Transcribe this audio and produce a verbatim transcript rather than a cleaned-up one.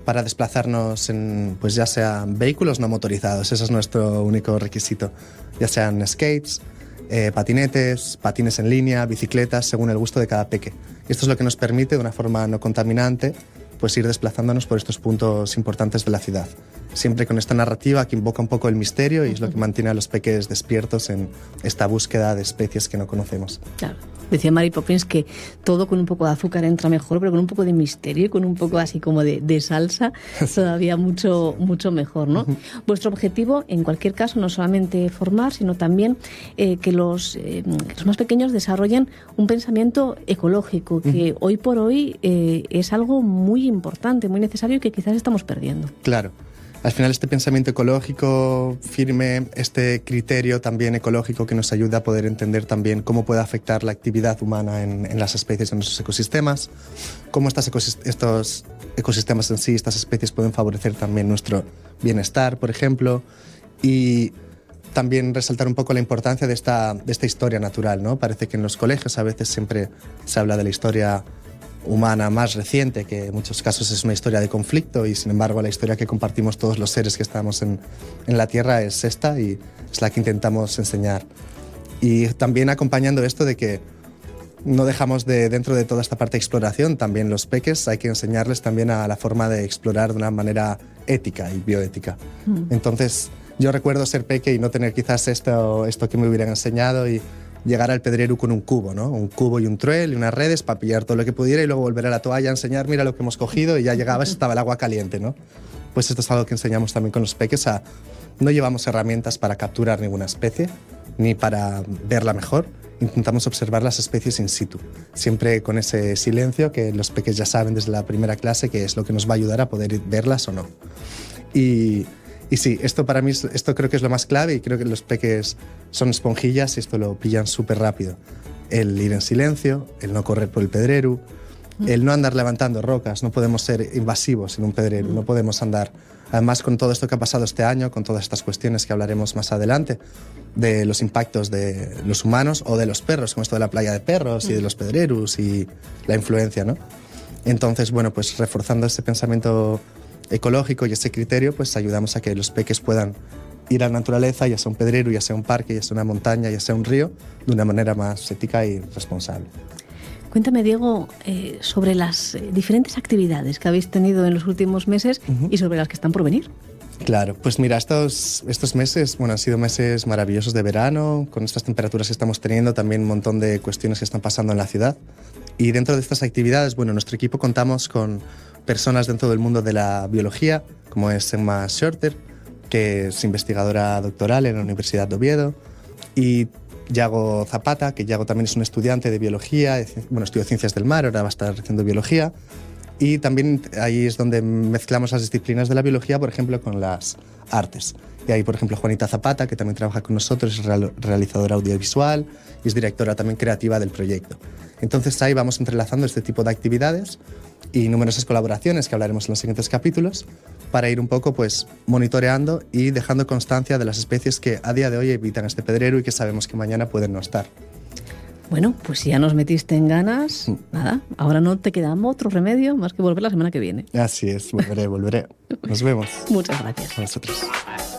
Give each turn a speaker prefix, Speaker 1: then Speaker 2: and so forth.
Speaker 1: para desplazarnos en, pues ya sean vehículos no motorizados, ese es nuestro único requisito, ya sean skates, eh, patinetes, patines en línea, bicicletas, según el gusto de cada peque. Y esto es lo que nos permite, de una forma no contaminante, pues ir desplazándonos por estos puntos importantes de la ciudad. Siempre con esta narrativa que invoca un poco el misterio y es lo que mantiene a los peques despiertos en esta búsqueda de especies que no conocemos.
Speaker 2: Claro. Decía Mary Poppins que todo con un poco de azúcar entra mejor, pero con un poco de misterio y con un poco así como de, de salsa, todavía mucho, mucho mejor, ¿no? Uh-huh. Vuestro objetivo, en cualquier caso, no solamente formar, sino también eh, que los, eh, los más pequeños desarrollen un pensamiento ecológico, que uh-huh. hoy por hoy eh, es algo muy importante, muy necesario y que quizás estamos perdiendo.
Speaker 1: Claro. Al final este pensamiento ecológico firme, este criterio también ecológico que nos ayuda a poder entender también cómo puede afectar la actividad humana en, en las especies, en nuestros ecosistemas, cómo estas ecosist- estos ecosistemas en sí, estas especies pueden favorecer también nuestro bienestar, por ejemplo, y también resaltar un poco la importancia de esta, de esta historia natural, ¿no? Parece que en los colegios a veces siempre se habla de la historia humana más reciente, que en muchos casos es una historia de conflicto y sin embargo la historia que compartimos todos los seres que estamos en, en la Tierra es esta y es la que intentamos enseñar. Y también acompañando esto de que no dejamos de, dentro de toda esta parte de exploración, también los peques hay que enseñarles también a la forma de explorar de una manera ética y bioética. Mm. Entonces yo recuerdo ser peque y no tener quizás esto, esto que me hubieran enseñado y llegar al pedrero con un cubo, ¿no? Un cubo y un truel y unas redes para pillar todo lo que pudiera y luego volver a la toalla a enseñar, mira lo que hemos cogido, y ya llegabas y estaba el agua caliente, ¿no? Pues esto es algo que enseñamos también con los peques a... No llevamos herramientas para capturar ninguna especie, ni para verla mejor. Intentamos observar las especies in situ, siempre con ese silencio que los peques ya saben desde la primera clase que es lo que nos va a ayudar a poder verlas o no. Y... Y sí, esto para mí, esto creo que es lo más clave y creo que los peques son esponjillas y esto lo pillan súper rápido. El ir en silencio, el no correr por el pedrero, el no andar levantando rocas, no podemos ser invasivos en un pedrero, no podemos andar. Además, con todo esto que ha pasado este año, con todas estas cuestiones que hablaremos más adelante, de los impactos de los humanos o de los perros, como esto de la playa de perros y de los pedreros y la influencia, ¿no? Entonces, bueno, pues reforzando ese pensamiento ecológico y ese criterio, pues ayudamos a que los peques puedan ir a la naturaleza, ya sea un pedrero, ya sea un parque, ya sea una montaña, ya sea un río, de una manera más ética y responsable.
Speaker 2: Cuéntame, Diego, eh, sobre las eh, diferentes actividades que habéis tenido en los últimos meses uh-huh. y sobre las que están por venir.
Speaker 1: Claro, pues mira, estos, estos meses, bueno, han sido meses maravillosos de verano, con estas temperaturas que estamos teniendo, también un montón de cuestiones que están pasando en la ciudad. Y dentro de estas actividades, bueno, en nuestro equipo contamos con personas dentro del mundo de la biología, como es Emma Shorter, que es investigadora doctoral en la Universidad de Oviedo, y Yago Zapata, que Yago también es un estudiante de biología, bueno, estudió ciencias del mar, ahora va a estar haciendo biología, y también ahí es donde mezclamos las disciplinas de la biología, por ejemplo, con las artes. Y ahí, por ejemplo, Juanita Zapata, que también trabaja con nosotros, es realizadora audiovisual y es directora también creativa del proyecto. Entonces ahí vamos entrelazando este tipo de actividades y numerosas colaboraciones que hablaremos en los siguientes capítulos para ir un poco pues monitoreando y dejando constancia de las especies que a día de hoy habitan este pedrero y que sabemos que mañana pueden no estar.
Speaker 2: Bueno, pues si ya nos metiste en ganas, mm. nada, ahora no te queda otro remedio más que volver la semana que viene.
Speaker 1: Así es, volveré, volveré. Nos vemos.
Speaker 2: Muchas gracias.
Speaker 1: A vosotros.